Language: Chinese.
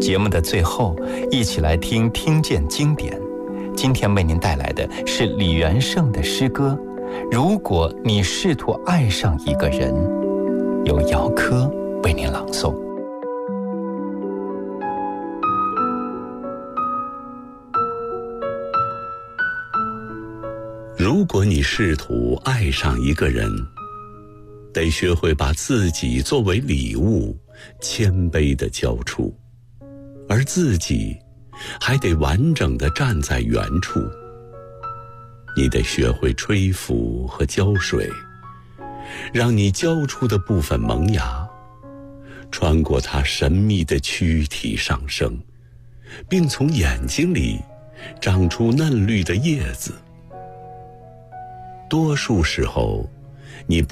节目的最后，一起来听见经典。今天为您带来的是李元盛的诗歌《如果你试图爱上一个人》，由姚科为您朗诵。 如果你试图爱上一个人，得学会把自己作为礼物，谦卑地交出，而自己还得完整地站在原处。你得学会吹拂和浇水，让你浇出的部分萌芽，穿过它神秘的躯体上升，并从眼睛里长出嫩绿的叶子。多数时候，你